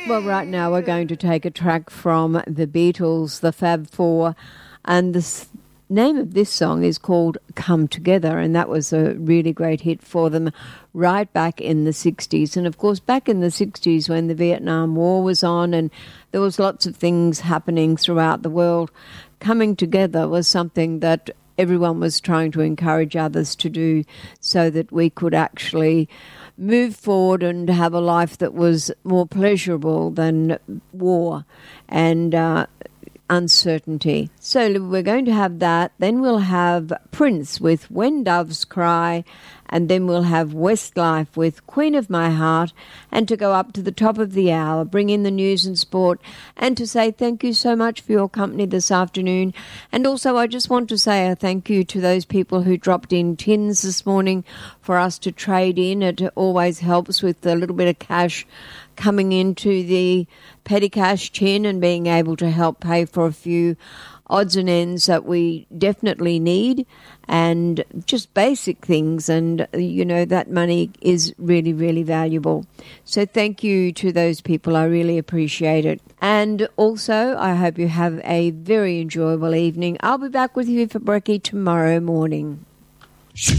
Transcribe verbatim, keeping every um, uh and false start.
Well, right now we're going to take a track from the Beatles, the Fab Four, and the s- name of this song is called Come Together, and that was a really great hit for them right back in the sixties. And of course, back in the sixties when the Vietnam War was on and there was lots of things happening throughout the world, coming together was something that everyone was trying to encourage others to do so that we could actually move forward and have a life that was more pleasurable than war and uh, uncertainty. So we're going to have that. Then we'll have Prince with When Doves Cry, and then we'll have Westlife with Queen of My Heart. And to go up to the top of the hour, bring in the news and sport, and to say thank you so much for your company this afternoon. And also I just want to say a thank you to those people who dropped in tins this morning for us to trade in. It always helps with a little bit of cash coming into the petty cash tin and being able to help pay for a few odds and ends that we definitely need and just basic things, and you know that money is really really valuable. So thank you to those people, I really appreciate it. And also I hope you have a very enjoyable evening. I'll be back with you for brekkie tomorrow morning.